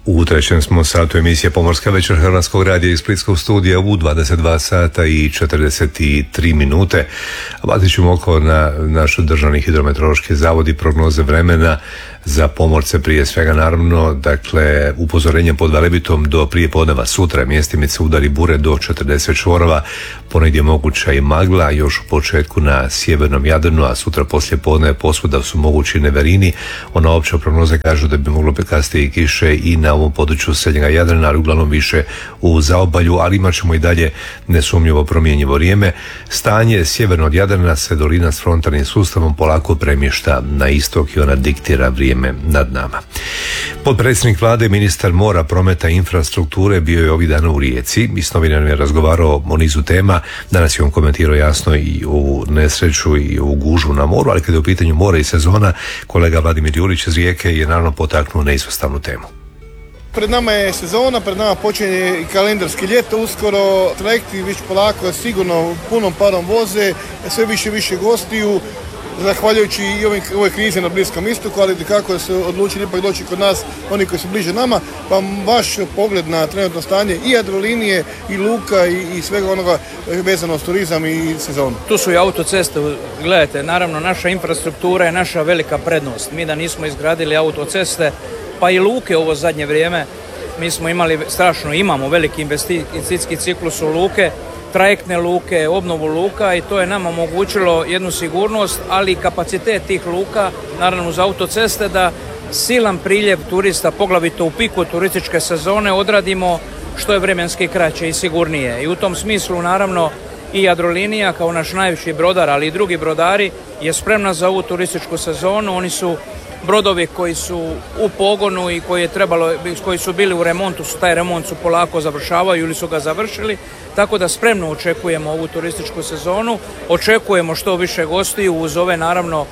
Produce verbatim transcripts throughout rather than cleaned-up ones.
U trećem smo satu emisije Pomorska večer Hrvatskog radija iz Splitskog studija u dvadeset dva sata i četrdeset tri minute. Bacit ćemo oko na naš Državni hidrometeorološki zavod i prognoze vremena za pomorce prije svega, naravno, dakle, upozorenje pod velebitom do prije podneva sutra, mjestimice udari bure do četrdeset čvorova, ponegdje moguća i magla, još u početku na sjevernom Jadranu, a sutra poslije podne posvuda su mogući neverini. Ona opća prognoze kažu da bi moglo pekasti i kiše i na ovom području srednjega Jadrana, ali uglavnom više u zaobalju, ali imat ćemo i dalje nesumnjivo promjenjivo vrijeme. Stanje sjeverno od Jadrana se dolina s frontalnim sustavom polako premješta na istok i ona diktira vrijeme nad nama. Potpredsjednik vlade, ministar mora, prometa i infrastrukture bio je ovih dana u Rijeci i s novinarima je razgovarao o nizu tema. Danas je on komentirao jasno i ovu nesreću i ovu gužvu na moru, ali kada je u pitanju mora i sezona, kolega Vladimir Jurić iz Rijeke je naravno potaknuo neizostavnu temu. Pred nama je sezona, pred nama počinje i kalendarski ljeto uskoro, trajekti već polako sigurno punom parom voze, sve više i više gostiju, zahvaljujući i ovoj krizi na Bliskom istoku, ali kako su odlučili ipak doći kod nas oni koji su bliže nama, pa vaš pogled na trenutno stanje i Jadrolinije i luka i, i svega onoga vezano s turizam i sezonu. Tu su i autoceste, gledajte, naravno naša infrastruktura je naša velika prednost. Mi da nismo izgradili autoceste, pa i luke ovo zadnje vrijeme, mi smo imali strašno, imamo veliki investicijski ciklus u luke, trajektne luke, obnovu luka i to je nama omogućilo jednu sigurnost, ali i kapacitet tih luka, naravno uz autoceste, da silan priljev turista, poglavito u piku turističke sezone, odradimo što je vremenski kraće i sigurnije. I u tom smislu naravno i Jadrolinija kao naš najveći brodar, ali i drugi brodari je spremna za ovu turističku sezonu. Oni su brodovi koji su u pogonu i koji je trebalo, koji su bili u remontu, su taj remont su polako završavaju ili su ga završili, tako da spremno očekujemo ovu turističku sezonu, očekujemo što više gostiju uz ove naravno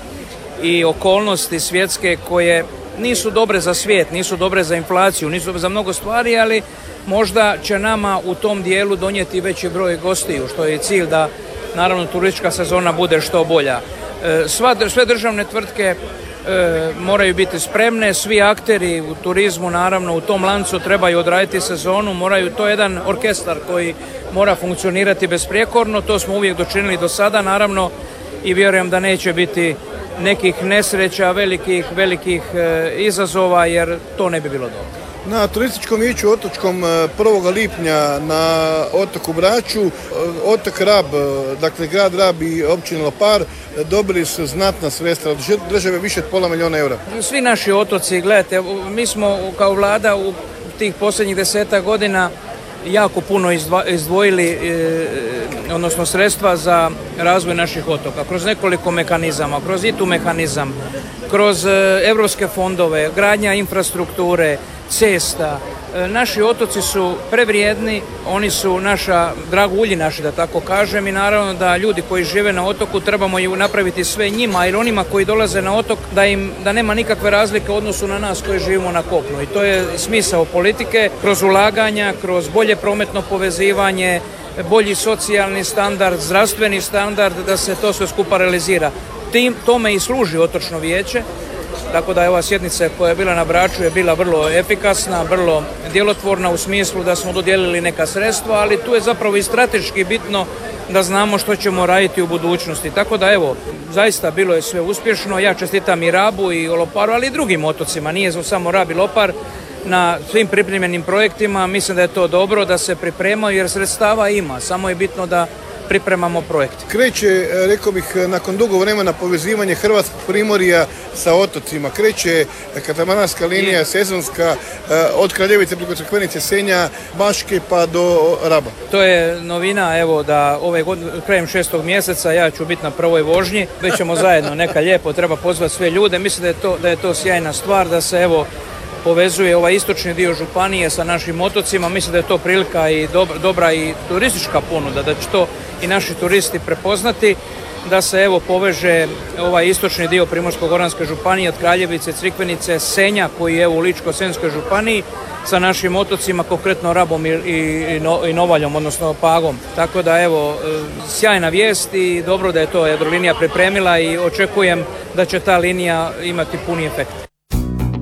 i okolnosti svjetske koje nisu dobre za svijet, nisu dobre za inflaciju, nisu dobre za mnogo stvari, ali možda će nama u tom dijelu donijeti veći broj gostiju, što je cilj da naravno turistička sezona bude što bolja. Sva, sve državne tvrtke E, moraju biti spremne, svi akteri u turizmu naravno u tom lancu trebaju odraditi sezonu, moraju, to je jedan orkestar koji mora funkcionirati besprijekorno, to smo uvijek dočinili do sada naravno i vjerujem da neće biti nekih nesreća, velikih, velikih e, izazova jer to ne bi bilo dobro. Na turističkom vijeću otočkom prvog lipnja na otoku Braču, otok Rab, dakle grad Rab i općina Lopar dobili su znatna sredstva od države, više od pola milijuna eura. Svi naši otoci, gledajte, mi smo kao vlada u tih posljednjih desetak godina jako puno izdvojili, e, odnosno sredstva za razvoj naših otoka, kroz nekoliko mehanizama, kroz I T U mehanizam, kroz e, evropske fondove, gradnja infrastrukture, cesta. E, naši otoci su prevrijedni, oni su naša dragulji naši, da tako kažem, i naravno da ljudi koji žive na otoku trebamo i napraviti sve njima, jer onima koji dolaze na otok da im da nema nikakve razlike u odnosu na nas koji živimo na kopnu. I to je smisao politike, kroz ulaganja, kroz bolje prometno povezivanje, bolji socijalni standard, zdravstveni standard, da se to sve skupa realizira. Tim, tome i služi otočno vijeće. Tako da je ova sjednica koja je bila na Braču je bila vrlo efikasna, vrlo djelotvorna u smislu da smo dodijelili neka sredstva, ali tu je zapravo i strateški bitno da znamo što ćemo raditi u budućnosti. Tako da evo, zaista bilo je sve uspješno. Ja čestitam i Rabu i Loparu, ali i drugim otocima. Nije samo Rab i Lopar na svim pripremljenim projektima. Mislim da je to dobro da se pripremaju jer sredstava ima. Samo je bitno da pripremamo projekt. Kreće, rekao bih, nakon dugo vremena povezivanje Hrvatskog primorja sa otocima. Kreće katamanarska linija, I... sezonska, od Kraljevice preko Crkvenice, Senja, Baške pa do Raba. To je novina, evo da ove godine, krajem šestog mjeseca ja ću biti na prvoj vožnji. Već ćemo zajedno, neka lijepo, treba pozvati sve ljude. Mislim da je to, da je to sjajna stvar, da se evo povezuje ovaj istočni dio županije sa našim otocima. Mislim da je to prilika i dobra, dobra i turistička ponuda, da će to i naši turisti prepoznati, da se evo poveže ovaj istočni dio Primorsko-goranske županije od Kraljevice, Crikvenice, Senja koji je u Ličko-senjskoj županiji sa našim otocima, konkretno Rabom i, i, i Novaljom, odnosno Pagom. Tako da evo, sjajna vijest i dobro da je to Jadrolinija pripremila i očekujem da će ta linija imati puni efekt.